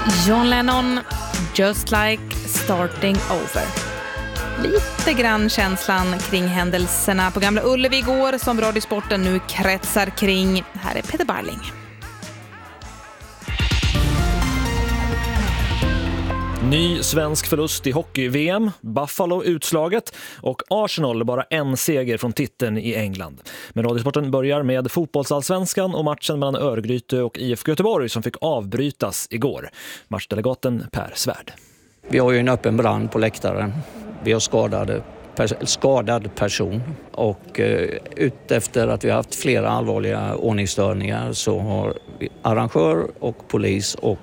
John Lennon, Just Like Starting Over. Lite grann känslan kring händelserna på Gamla Ullevi igår som Radiosporten nu kretsar kring. Här är Peter Barling. Ny svensk förlust i hockey-VM, Buffalo utslaget och Arsenal bara en seger från titeln i England. Men Radiosporten börjar med fotbollsallsvenskan och matchen mellan Örgryte och IFK Göteborg som fick avbrytas igår. Matchdelegaten Per Svärd. Vi har ju en öppen brand på läktaren. Vi har skadad person och utefter att vi har haft flera allvarliga ordningsstörningar så har arrangör och polis och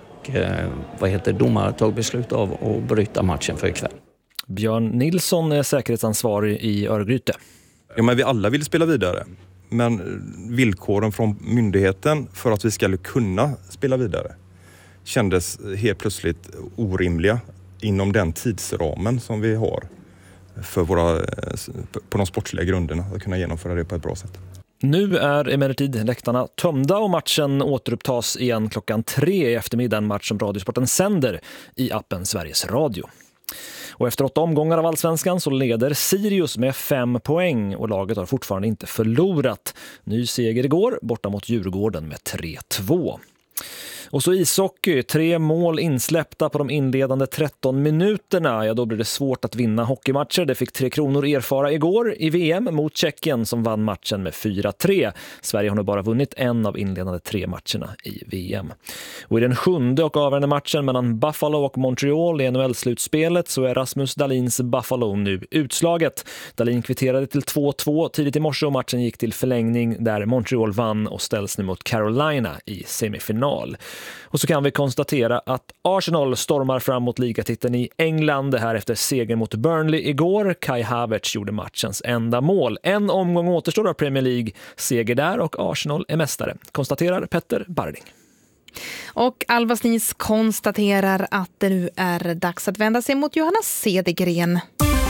domare tagit beslut av att bryta matchen för ikväll. Björn Nilsson är säkerhetsansvarig i Örgryte. Ja, men vi alla vill spela vidare. Men villkoren från myndigheten för att vi ska kunna spela vidare kändes helt plötsligt orimliga inom den tidsramen som vi har för på de sportsliga grunderna att kunna genomföra det på ett bra sätt. Nu är emellertid läktarna tömda och matchen återupptas igen 3:00 i eftermiddag, en match som Radiosporten sänder i appen Sveriges Radio. Och efter 8 omgångar av Allsvenskan så leder Sirius med 5 poäng och laget har fortfarande inte förlorat. Ny seger igår borta mot Djurgården med 3-2. Och så ishockey, 3 mål insläppta på de inledande 13 minuterna. Ja, då blir det svårt att vinna hockeymatcher. Det fick 3 Kronor erfara igår i VM mot Tjeckien som vann matchen med 4-3. Sverige har nu bara vunnit en av inledande 3 matcherna i VM. Och i den 7:e och avgörande matchen mellan Buffalo och Montreal i NHL-slutspelet så är Rasmus Dahlins Buffalo nu utslaget. Dahlin kvitterade till 2-2 tidigt i morse och matchen gick till förlängning där Montreal vann och ställs nu mot Carolina i semifinal. Och så kan vi konstatera att Arsenal stormar fram mot ligatiteln i England här efter seger mot Burnley igår. Kai Havertz gjorde matchens enda mål. En omgång återstår av Premier League, seger där och Arsenal är mästare, konstaterar Petter Barling. Och Alva Snis konstaterar att det nu är dags att vända sig mot Johanna Cedergren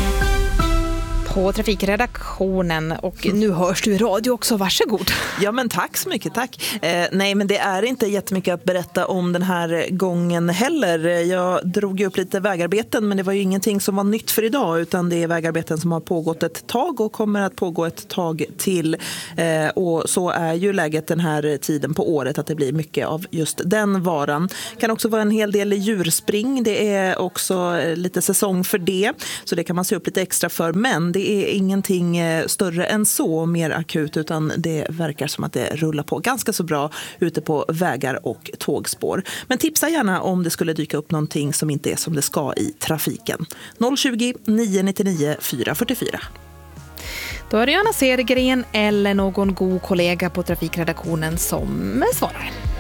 på trafikredaktionen, och nu hörs du i radio också, varsågod. Ja, men tack så mycket, tack. Nej, men det är inte jättemycket att berätta om den här gången heller. Jag drog ju upp lite vägarbeten, men det var ju ingenting som var nytt för idag, utan det är vägarbeten som har pågått ett tag och kommer att pågå ett tag till. Och så är ju läget den här tiden på året att det blir mycket av just den varan. Kan också vara en hel del djurspring, det är också lite säsong för det, så det kan man se upp lite extra för, men det är ingenting större än så, mer akut, utan det verkar som att det rullar på ganska så bra ute på vägar och tågspår. Men tipsa gärna om det skulle dyka upp någonting som inte är som det ska i trafiken. 020 999 444. Då är det Johanna Cedergren eller någon god kollega på trafikredaktionen som svarar.